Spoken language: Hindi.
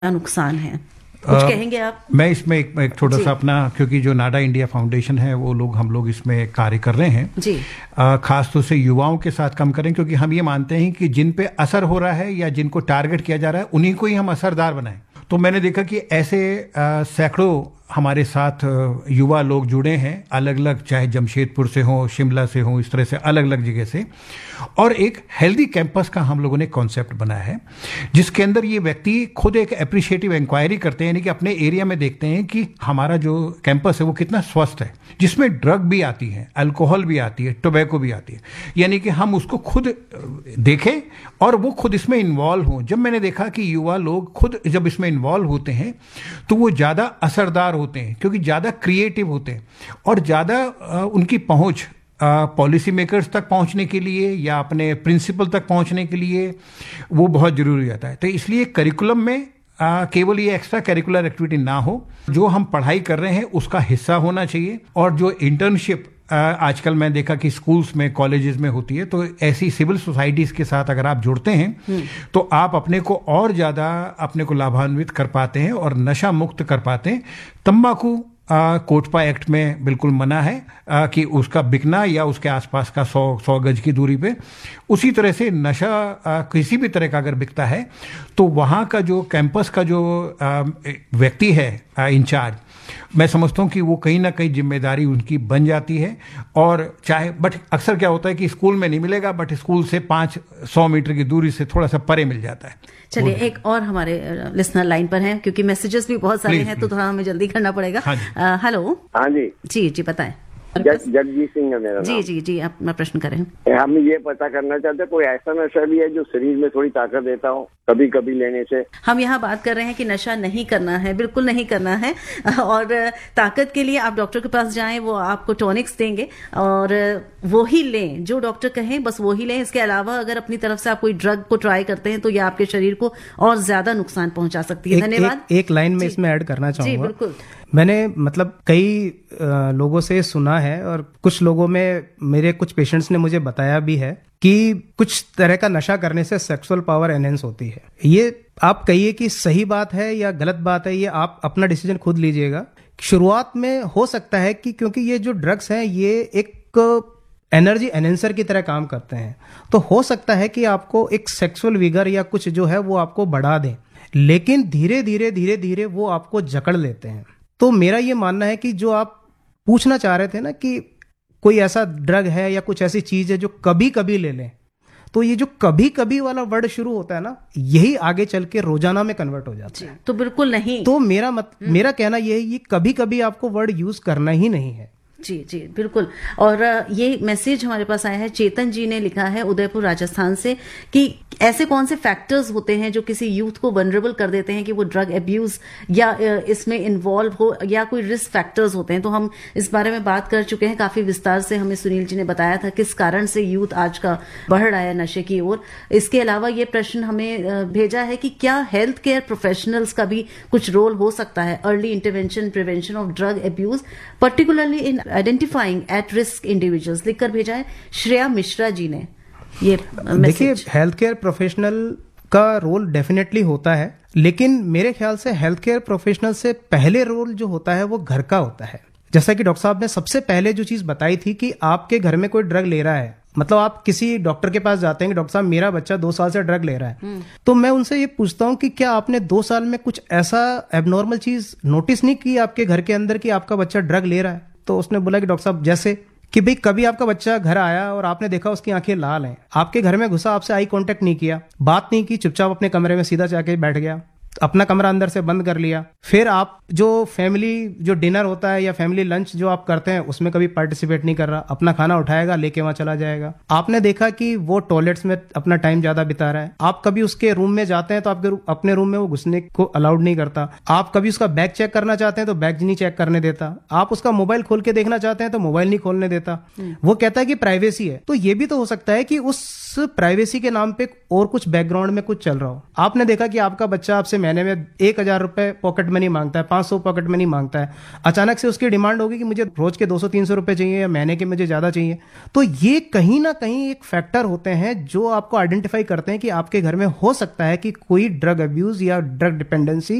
नुकसान है, कुछ कहेंगे आप? मैं इसमें एक थोड़ा सा अपना, क्योंकि जो नाडा इंडिया फाउंडेशन है हम लोग इसमें कार्य कर रहे हैं जी। खास तौर से युवाओं के साथ कम करें, क्योंकि हम ये मानते हैं कि जिन पे असर हो रहा है या जिनको टारगेट किया जा रहा है उन्हीं को ही हम असरदार बनाएं। तो मैंने देखा कि ऐसे सैकड़ों हमारे साथ युवा लोग जुड़े हैं, अलग अलग, चाहे जमशेदपुर से हो, शिमला से हो, इस तरह से अलग अलग जगह से। और एक हेल्दी कैंपस का हम लोगों ने कॉन्सेप्ट बनाया है, जिसके अंदर ये व्यक्ति खुद एक एप्रिशिएटिव इंक्वायरी करते हैं, यानी कि अपने एरिया में देखते हैं कि हमारा जो कैंपस है वो कितना स्वस्थ है, जिसमें ड्रग भी आती है, अल्कोहल भी आती है, टोबैको भी आती है, यानी कि हम उसको खुद देखें और वो खुद इसमें इन्वॉल्व हों। जब मैंने देखा कि युवा लोग खुद जब इसमें इन्वॉल्व होते हैं तो वो ज़्यादा असरदार होते हैं, क्योंकि ज़्यादा क्रिएटिव होते हैं और ज़्यादा उनकी पहुंच पॉलिसी मेकर्स तक पहुंचने के लिए या अपने प्रिंसिपल तक पहुंचने के लिए वो बहुत जरूरी रहता है। तो इसलिए करिकुलम में केवल ये एक्स्ट्रा करिकुलर एक्टिविटी ना हो, जो हम पढ़ाई कर रहे हैं उसका हिस्सा होना चाहिए। और जो इंटर्नशिप आजकल मैं देखा कि स्कूल्स में, कॉलेजेस में होती है, तो ऐसी सिविल सोसाइटीज के साथ अगर आप जुड़ते हैं तो आप अपने को और ज़्यादा अपने को लाभान्वित कर पाते हैं और नशा मुक्त कर पाते हैं। तंबाकू कोटपा एक्ट में बिल्कुल मना है कि उसका बिकना या उसके आसपास का 100 गज की दूरी पे। उसी तरह से नशा किसी भी तरह का अगर बिकता है तो वहाँ का जो कैंपस का जो व्यक्ति है इंचार्ज, मैं समझता हूँ कि वो कहीं ना कहीं जिम्मेदारी उनकी बन जाती है। और चाहे बट अक्सर क्या होता है कि स्कूल में नहीं मिलेगा, बट स्कूल से 500 मीटर की दूरी से थोड़ा सा परे मिल जाता है। चलिए, एक और हमारे लिसनर लाइन पर हैं, क्योंकि मैसेजेस भी बहुत सारे हैं तो थोड़ा हमें जल्दी करना पड़ेगा। हेलो। हाँ जी जी जी बताएं। जगजीत सिंह है मेरा नाम। जी जी जी, आप अपना प्रश्न करें। हम ये पता करना चाहते हैं कोई ऐसा नशा भी है जो शरीर में थोड़ी ताकत देता हो कभी कभी लेने से? हम यहाँ बात कर रहे हैं कि नशा नहीं करना है, बिल्कुल नहीं करना है, और ताकत के लिए आप डॉक्टर के पास जाएं, वो आपको टॉनिक्स देंगे और वो ही लें, जो डॉक्टर कहें बस वो ही लें। इसके अलावा अगर अपनी तरफ से आप कोई ड्रग को ट्राई करते हैं तो ये आपके शरीर को और ज्यादा नुकसान पहुंचा सकती है। धन्यवाद। एक लाइन में इसमें ऐड करना चाहूंगा। जी बिल्कुल। मैंने मतलब कई लोगों से सुना है और कुछ लोगों में मेरे कुछ पेशेंट्स ने मुझे बताया भी है कि कुछ तरह का नशा करने से सेक्सुअल पावर एनहेंस होती है। ये आप कहिए कि सही बात है या गलत बात है, ये आप अपना डिसीजन खुद लीजिएगा। शुरुआत में हो सकता है कि क्योंकि ये जो ड्रग्स हैं ये एक एनर्जी एनहेंसर की तरह काम करते हैं, तो हो सकता है कि आपको एक सेक्सुअल विगर या कुछ जो है वो आपको बढ़ा दें, लेकिन धीरे धीरे वो आपको जकड़ लेते हैं। तो मेरा ये मानना है कि जो आप पूछना चाह रहे थे ना कि कोई ऐसा ड्रग है या कुछ ऐसी चीज है जो कभी कभी ले लें, तो ये जो कभी कभी वाला वर्ड शुरू होता है ना, यही आगे चल के रोजाना में कन्वर्ट हो जाता है। तो बिल्कुल नहीं। तो मेरा कहना ये है, ये कभी कभी आपको वर्ड यूज करना ही नहीं है। जी जी बिल्कुल। और ये मैसेज हमारे पास आया है, चेतन जी ने लिखा है उदयपुर राजस्थान से, कि ऐसे कौन से फैक्टर्स होते हैं जो किसी यूथ को वनरेबल कर देते हैं कि वो ड्रग अब्यूज या इसमें इन्वॉल्व हो, या कोई रिस्क फैक्टर्स होते हैं। तो हम इस बारे में बात कर चुके हैं काफी विस्तार से। हमें सुनील जी ने बताया था किस कारण से यूथ आज का बढ़ रहा है नशे की ओर। इसके अलावा ये प्रश्न हमें भेजा है कि क्या हेल्थ केयर प्रोफेशनल्स का भी कुछ रोल हो सकता है early intervention prevention of drug abuse, particularly in identifying at risk individuals. लिखकर भेजा है श्रेया मिश्रा जी ने ये। देखिए, हेल्थ केयर प्रोफेशनल का रोल डेफिनेटली होता है, लेकिन मेरे ख्याल से हेल्थ केयर प्रोफेशनल से पहले रोल जो होता है वो घर का होता है। जैसा कि डॉक्टर साहब ने सबसे पहले जो चीज बताई थी कि आपके घर में कोई ड्रग ले रहा है, मतलब आप किसी डॉक्टर के पास जाते हैं कि डॉक्टर साहब मेरा बच्चा 2 साल से ड्रग ले रहा है, तो मैं उनसे ये पूछता हूँ कि क्या आपने 2 साल में कुछ ऐसा एबनॉर्मल चीज नोटिस नहीं की आपके घर के अंदर कि आपका बच्चा ड्रग ले रहा है? तो उसने बोला कि डॉक्टर साहब जैसे कि भाई कभी आपका बच्चा घर आया और आपने देखा उसकी आंखें लाल हैं, आपके घर में घुसा, आपसे आई कांटेक्ट नहीं किया, बात नहीं की, चुपचाप अपने कमरे में सीधा जाके बैठ गया, अपना कमरा अंदर से बंद कर लिया। फिर आप जो फैमिली जो डिनर होता है या फैमिली लंच जो आप करते हैं उसमें कभी पार्टिसिपेट नहीं कर रहा, अपना खाना उठाएगा लेके वहां चला जाएगा। आपने देखा कि वो टॉयलेट्स में अपना टाइम ज्यादा बिता रहा है। आप कभी उसके रूम में जाते हैं तो आपके अपने रूम में वो घुसने को अलाउड नहीं करता। आप कभी उसका बैग चेक करना चाहते हैं तो बैग नहीं चेक करने देता। आप उसका मोबाइल खोल के देखना चाहते हैं तो मोबाइल नहीं खोलने देता। वो कहता है कि प्राइवेसी है। तो ये भी तो हो सकता है कि उस प्राइवेसी के नाम पे और कुछ बैकग्राउंड में कुछ चल रहा हो। आपने देखा कि आपका बच्चा आपसे महीने में 1,000 रुपए पॉकेट मनी मांगता है, 500 पॉकेट मनी मांगता है, अचानक से उसकी डिमांड होगी कि मुझे रोज के 200-300 रुपए चाहिए या महीने के मुझे ज्यादा चाहिए। तो ये कहीं ना कहीं एक फैक्टर होते हैं जो आपको आइडेंटिफाई करते हैं कि आपके घर में हो सकता है कि कोई ड्रग अब्यूज या ड्रग डिपेंडेंसी